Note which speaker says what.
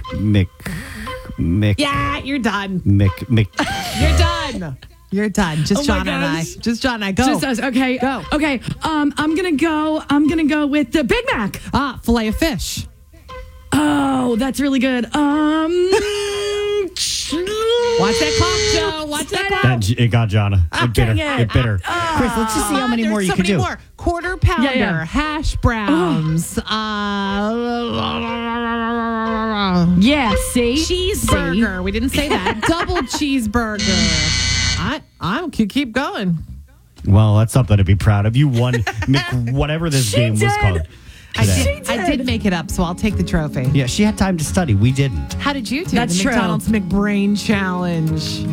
Speaker 1: Yeah, you're done.
Speaker 2: You're done.
Speaker 1: You're done. Just
Speaker 3: Oh
Speaker 1: John
Speaker 3: my
Speaker 1: and I.
Speaker 3: gosh.
Speaker 1: Just John and I. Go.
Speaker 3: Just us. Okay.
Speaker 1: Go.
Speaker 3: Okay. I'm gonna go with the Big Mac.
Speaker 1: Filet of fish.
Speaker 3: Oh, that's really good.
Speaker 1: Watch that clock, Joe. Watch that clock.
Speaker 2: It got Jonna. It bit her.
Speaker 3: dang
Speaker 2: It bit her.
Speaker 4: Chris, let's just see how many
Speaker 1: There's
Speaker 4: more you
Speaker 1: so
Speaker 4: can
Speaker 1: many
Speaker 4: do.
Speaker 1: more. Quarter pounder,
Speaker 3: Yeah.
Speaker 1: hash browns,
Speaker 3: Yeah. See.
Speaker 1: cheeseburger. We didn't say that. Double cheeseburger. I keep going.
Speaker 2: Well, that's something to be proud of. You won whatever this game was
Speaker 3: did.
Speaker 2: called. Today.
Speaker 1: I did make it up, so I'll take the trophy.
Speaker 2: Yeah, she had time to study. We didn't.
Speaker 1: How did you do?
Speaker 3: That's
Speaker 1: the
Speaker 3: true.
Speaker 1: McDonald's McBrain Challenge.